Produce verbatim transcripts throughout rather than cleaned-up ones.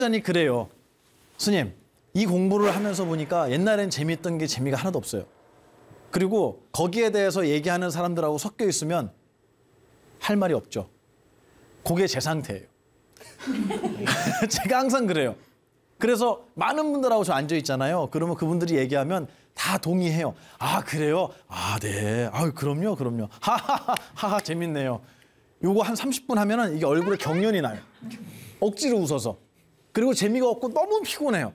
학자니 그래요. 스님, 이 공부를 하면서 보니까 옛날엔 재미있던 게 재미가 하나도 없어요. 그리고 거기에 대해서 얘기하는 사람들하고 섞여 있으면 할 말이 없죠. 그게 제 상태예요. 제가 항상 그래요. 그래서 많은 분들하고 저 앉아 있잖아요. 그러면 그분들이 얘기하면 다 동의해요. 아, 그래요? 아, 네. 아, 그럼요, 그럼요. 하하하, 하하, 재밌네요. 요거 한 삼십 분 하면은 이게 얼굴에 경련이 나요. 억지로 웃어서. 그리고 재미가 없고 너무 피곤해요.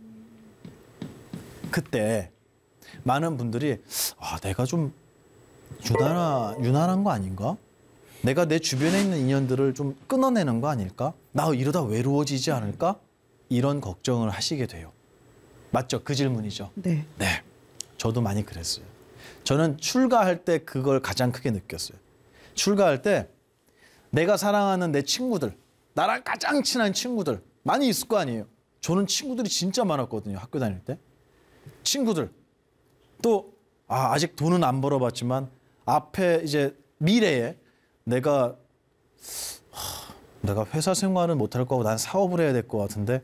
그때 많은 분들이 아, 내가 좀 유난하, 유난한 거 아닌가? 내가 내 주변에 있는 인연들을 좀 끊어내는 거 아닐까? 나 이러다 외로워지지 않을까? 이런 걱정을 하시게 돼요. 맞죠? 그 질문이죠. 네. 네. 저도 많이 그랬어요. 저는 출가할 때 그걸 가장 크게 느꼈어요. 출가할 때 내가 사랑하는 내 친구들, 나랑 가장 친한 친구들 많이 있을 거 아니에요. 저는 친구들이 진짜 많았거든요. 학교 다닐 때. 친구들. 또 아, 아직 돈은 안 벌어봤지만 앞에 이제 미래에 내가 하, 내가 회사 생활은 못할 거고 난 사업을 해야 될 것 같은데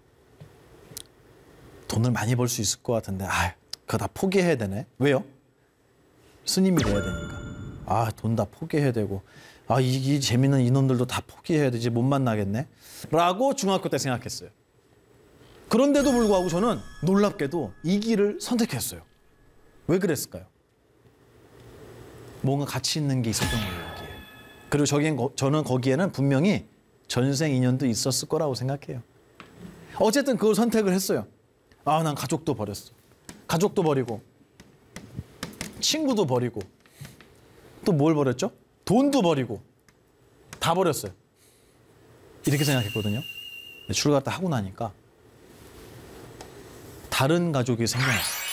돈을 많이 벌 수 있을 것 같은데 아, 그거 다 포기해야 되네. 왜요? 스님이 돼야 되니까. 아, 돈 다 포기해야 되고 아, 이, 이 재밌는 이놈들도 다 포기해야 되지 못 만나겠네. 라고 중학교 때 생각했어요. 그런데도 불구하고 저는 놀랍게도 이 길을 선택했어요. 왜 그랬을까요? 뭔가 가치 있는 게 있었던 거예요, 여기에. 그리고 저긴, 저는 거기에는 분명히 전생 인연도 있었을 거라고 생각해요. 어쨌든 그걸 선택을 했어요. 아, 난 가족도 버렸어. 가족도 버리고 친구도 버리고 또 뭘 버렸죠? 돈도 버리고 다 버렸어요. 이렇게 생각했거든요. 출가 때 하고 나니까 다른 가족이 생겨났어요.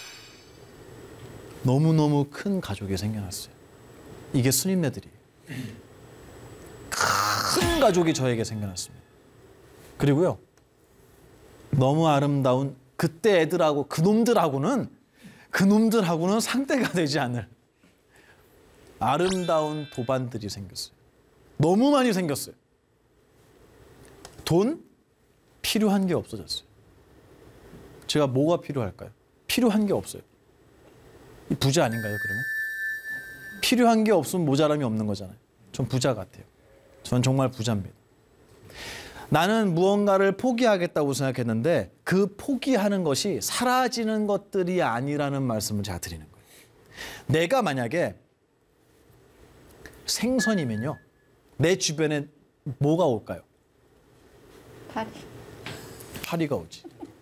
너무너무 큰 가족이 생겨났어요. 이게 스님네들이에요. 큰 가족이 저에게 생겨났습니다. 그리고요. 너무 아름다운 그때 애들하고 그놈들하고는 그놈들하고는 상대가 되지 않을 아름다운 도반들이 생겼어요. 너무 많이 생겼어요. 돈? 필요한 게 없어졌어요. 제가 뭐가 필요할까요? 필요한 게 없어요. 부자 아닌가요, 그러면? 필요한 게 없으면 모자람이 없는 거잖아요. 전 부자 같아요. 전 정말 부자입니다. 나는 무언가를 포기하겠다고 생각했는데 그 포기하는 것이 사라지는 것들이 아니라는 말씀을 제가 드리는 거예요. 내가 만약에 생선이면요. 내 주변에 뭐가 올까요? 파리. 파리가 오지.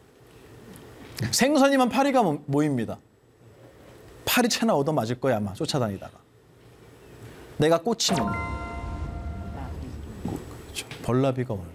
생선이면 파리가 모입니다. 파리채나 얻어맞을 거야 아마 쫓아다니다가. 내가 꽂히면 그렇죠. 벌나비가 오는.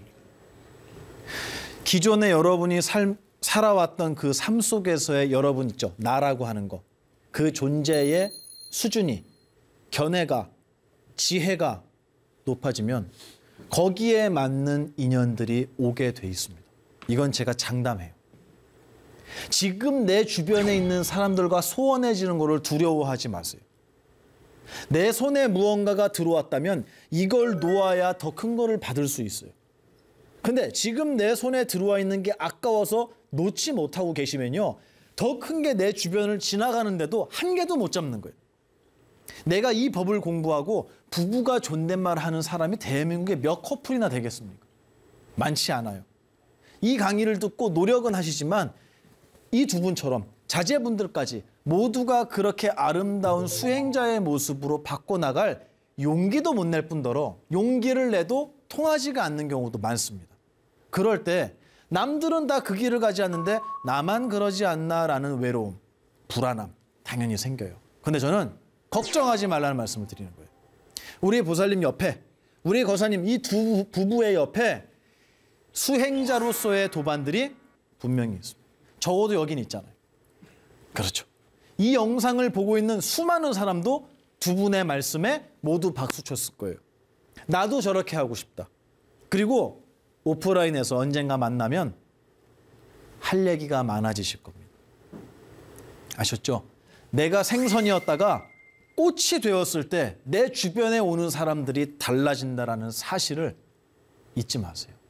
기존에 여러분이 살, 살아왔던 그 삶 속에서의 여러분 있죠. 나라고 하는 거. 그 존재의 수준이, 견해가, 지혜가 높아지면 거기에 맞는 인연들이 오게 돼 있습니다. 이건 제가 장담해요. 지금 내 주변에 있는 사람들과 소원해지는 것을 두려워하지 마세요. 내 손에 무언가가 들어왔다면 이걸 놓아야 더 큰 거를 받을 수 있어요. 근데 지금 내 손에 들어와 있는 게 아까워서 놓지 못하고 계시면요. 더 큰 게 내 주변을 지나가는데도 한 개도 못 잡는 거예요. 내가 이 법을 공부하고 부부가 존댓말하는 사람이 대한민국에 몇 커플이나 되겠습니까? 많지 않아요. 이 강의를 듣고 노력은 하시지만 이 두 분처럼 자제분들까지 모두가 그렇게 아름다운 수행자의 모습으로 바꿔나갈 용기도 못 낼 뿐더러 용기를 내도 통하지가 않는 경우도 많습니다. 그럴 때 남들은 다 그 길을 가지 않는데 나만 그러지 않나라는 외로움, 불안함 당연히 생겨요. 근데 저는 걱정하지 말라는 말씀을 드리는 거예요. 우리 보살님 옆에, 우리 거사님 이 두 부부의 옆에 수행자로서의 도반들이 분명히 있습니다. 적어도 여긴 있잖아요. 그렇죠. 이 영상을 보고 있는 수많은 사람도 두 분의 말씀에 모두 박수 쳤을 거예요. 나도 저렇게 하고 싶다. 그리고 오프라인에서 언젠가 만나면 할 얘기가 많아지실 겁니다. 아셨죠? 내가 생선이었다가 꽃이 되었을 때 내 주변에 오는 사람들이 달라진다는 사실을 잊지 마세요.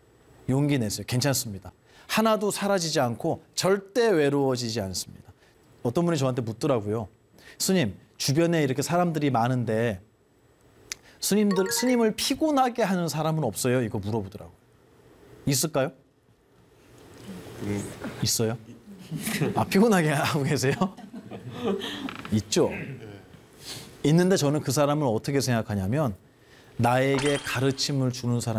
용기 내세요. 괜찮습니다. 하나도 사라지지 않고 절대 외로워지지 않습니다. 어떤 분이 저한테 묻더라고요. 스님, 주변에 이렇게 사람들이 많은데 스님들, 스님을 피곤하게 하는 사람은 없어요? 이거 물어보더라고요. 있을까요? 있어요? 아, 피곤하게 하고 계세요? 있죠. 있는데 저는 그 사람을 어떻게 생각하냐면 나에게 가르침을 주는 사람